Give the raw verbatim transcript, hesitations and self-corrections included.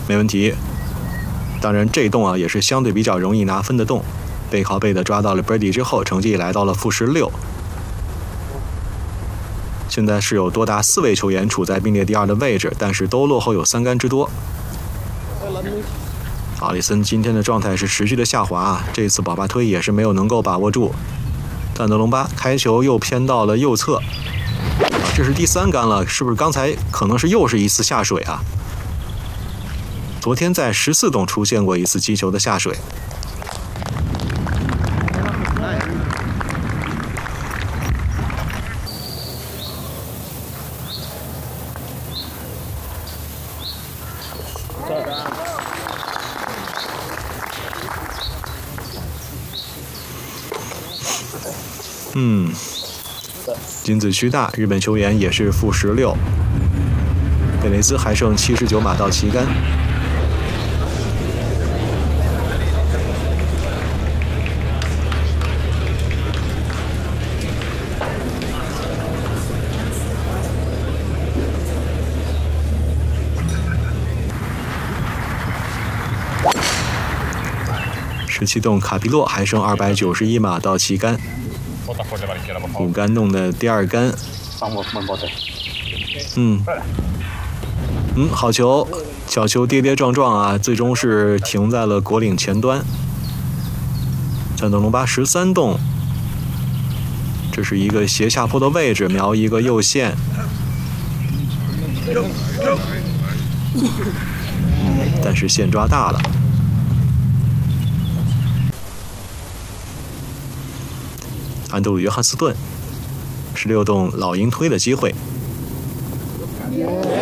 没问题。当然，这洞啊也是相对比较容易拿分的洞。背靠背的抓到了 birdie 之后，成绩来到了负十六。现在是有多达四位球员处在并列第二的位置，但是都落后有三杆之多。阿里森今天的状态是持续的下滑啊，这次保巴推也是没有能够把握住。赞德隆巴开球又偏到了右侧，啊，这是第三杆了，是不是刚才可能是又是一次下水啊？昨天在十四洞出现过一次击球的下水。嗯，金子区大，日本球员也是负十六。贝雷兹还剩七十九码到旗杆。十七洞卡皮洛还剩二百九十一码到旗杆。五杆洞的第二杆，嗯嗯，好球，小球跌跌撞撞啊，最终是停在了果岭前端。赞德隆巴十三洞，这是一个斜下坡的位置，瞄一个右线，嗯，但是线抓大了。安德鲁·约翰斯顿，十六洞老鹰推的机会。